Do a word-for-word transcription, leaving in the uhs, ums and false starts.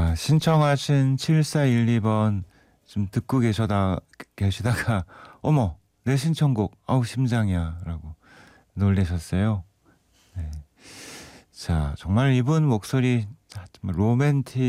자, 신청하신 칠사일이 번 좀 듣고 계셔다 계시다가 어머, 내 신청곡 아우 심장이야라고 놀라셨어요. 네. 자, 정말 이분 목소리 정말 로맨틱